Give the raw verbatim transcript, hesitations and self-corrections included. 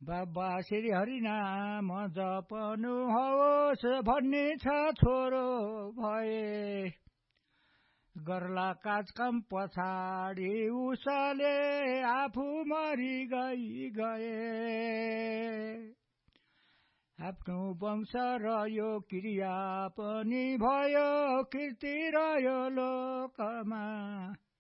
बाबा श्री हरिनाम जपनुहोस् भन्ने छ छोरो भए गर्ला काजकाम पछाडि उसले आफू मरि गई गए आफ्नो वंश रह्यो क्रिया पनि भयो कीर्ति रह्यो लोकमा